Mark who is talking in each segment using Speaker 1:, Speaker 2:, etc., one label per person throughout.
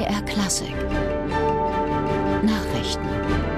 Speaker 1: MDR Klassik Nachrichten.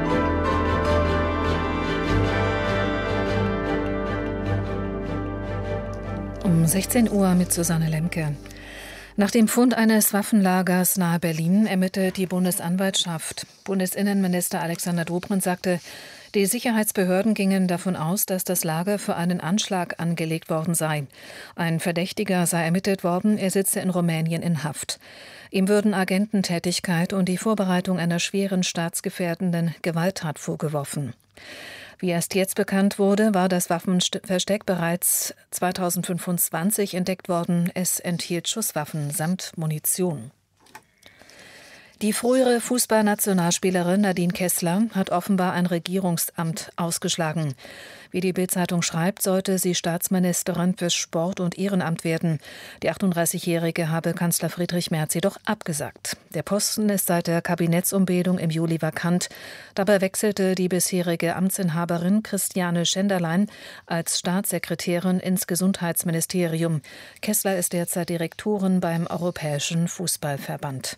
Speaker 2: Um 16 Uhr mit Susanne Lemke. Nach dem Fund eines Waffenlagers nahe Berlin ermittelt die Bundesanwaltschaft. Bundesinnenminister Alexander Dobrindt sagte, die Sicherheitsbehörden gingen davon aus, dass das Lager für einen Anschlag angelegt worden sei. Ein Verdächtiger sei ermittelt worden, er sitze in Rumänien in Haft. Ihm würden Agententätigkeit und die Vorbereitung einer schweren staatsgefährdenden Gewalttat vorgeworfen. Wie erst jetzt bekannt wurde, war das Waffenversteck bereits 2025 entdeckt worden. Es enthielt Schusswaffen samt Munition. Die frühere Fußballnationalspielerin Nadine Kessler hat offenbar ein Regierungsamt ausgeschlagen. Wie die Bild-Zeitung schreibt, sollte sie Staatsministerin für Sport und Ehrenamt werden. Die 38-Jährige habe Kanzler Friedrich Merz jedoch abgesagt. Der Posten ist seit der Kabinettsumbildung im Juli vakant. Dabei wechselte die bisherige Amtsinhaberin Christiane Schenderlein als Staatssekretärin ins Gesundheitsministerium. Kessler ist derzeit Direktorin beim Europäischen Fußballverband.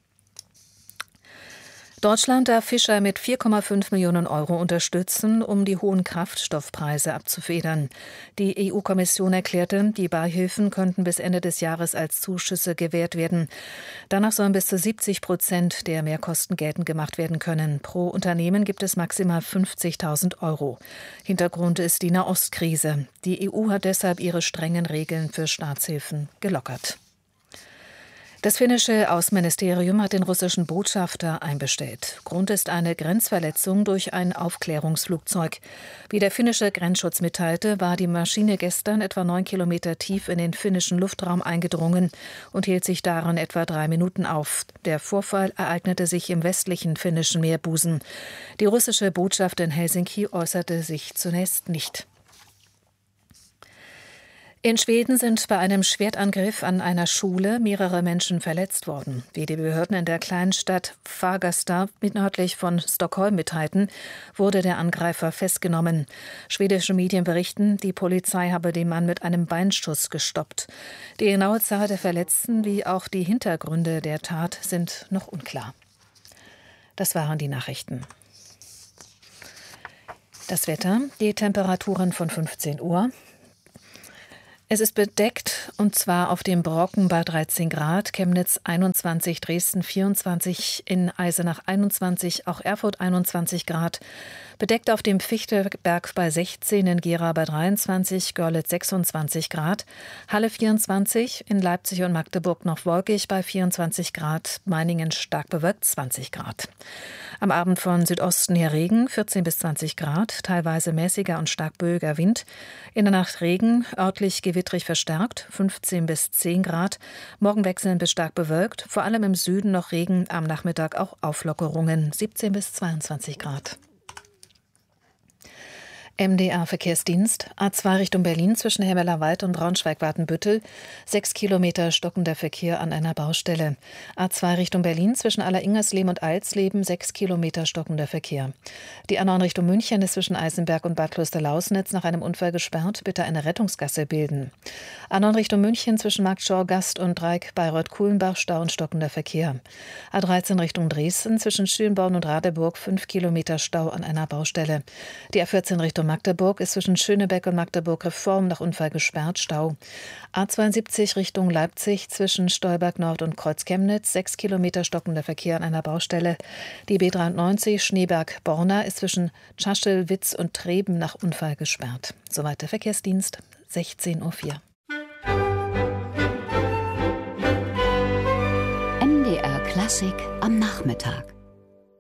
Speaker 2: Deutschland darf Fischer mit 4,5 Millionen Euro unterstützen, um die hohen Kraftstoffpreise abzufedern. Die EU-Kommission erklärte, die Beihilfen könnten bis Ende des Jahres als Zuschüsse gewährt werden. Danach sollen bis zu 70% der Mehrkosten geltend gemacht werden können. Pro Unternehmen gibt es maximal 50.000 Euro. Hintergrund ist die Nahostkrise. Die EU hat deshalb ihre strengen Regeln für Staatshilfen gelockert. Das finnische Außenministerium hat den russischen Botschafter einbestellt. Grund ist eine Grenzverletzung durch ein Aufklärungsflugzeug. Wie der finnische Grenzschutz mitteilte, war die Maschine gestern etwa 9 Kilometer tief in den finnischen Luftraum eingedrungen und hielt sich darin etwa 3 Minuten auf. Der Vorfall ereignete sich im westlichen finnischen Meerbusen. Die russische Botschaft in Helsinki äußerte sich zunächst nicht. In Schweden sind bei einem Schwertangriff an einer Schule mehrere Menschen verletzt worden. Wie die Behörden in der kleinen Stadt Fagersta nördlich von Stockholm mitteilten, wurde der Angreifer festgenommen. Schwedische Medien berichten, die Polizei habe den Mann mit einem Beinschuss gestoppt. Die genaue Zahl der Verletzten wie auch die Hintergründe der Tat sind noch unklar. Das waren die Nachrichten. Das Wetter, die Temperaturen von 15 Uhr. Es ist bedeckt, und zwar auf dem Brocken bei 13 Grad, Chemnitz 21, Dresden 24, in Eisenach 21, auch Erfurt 21 Grad. Bedeckt auf dem Fichtelberg bei 16, in Gera bei 23, Görlitz 26 Grad, Halle 24, in Leipzig und Magdeburg noch wolkig bei 24 Grad, Meiningen stark bewölkt 20 Grad. Am Abend von Südosten her Regen, 14 bis 20 Grad, teilweise mäßiger und stark böiger Wind. In der Nacht Regen, örtlich gewittrig verstärkt, 15 bis 10 Grad. Morgen wechselnd bis stark bewölkt, vor allem im Süden noch Regen, am Nachmittag auch Auflockerungen, 17 bis 22 Grad. MDR-Verkehrsdienst, A2 Richtung Berlin zwischen Hemmelerwald und Braunschweig-Watenbüttel, 6 Kilometer stockender Verkehr an einer Baustelle. A2 Richtung Berlin zwischen Alleringersleben und Alsleben, 6 Kilometer stockender Verkehr. Die A9 Richtung München ist zwischen Eisenberg und Bad Klosterlausnitz nach einem Unfall gesperrt, bitte eine Rettungsgasse bilden. A9 Richtung München zwischen Marktschau-Gast und Dreieck Bayreuth-Kuhlenbach, Stau und stockender Verkehr. A13 Richtung Dresden zwischen Schönborn und Radeburg, 5 Kilometer Stau an einer Baustelle. Die A14 Richtung Magdeburg ist zwischen Schönebeck und Magdeburg-Reform nach Unfall gesperrt, Stau. A72 Richtung Leipzig zwischen Stolberg Nord und Kreuz Chemnitz, 6 Kilometer stockender Verkehr an einer Baustelle. Die B93 Schneeberg-Borna ist zwischen Tschaschel, Witz und Treben nach Unfall gesperrt. Soweit der Verkehrsdienst, 16:04 Uhr.
Speaker 1: MDR Klassik am Nachmittag.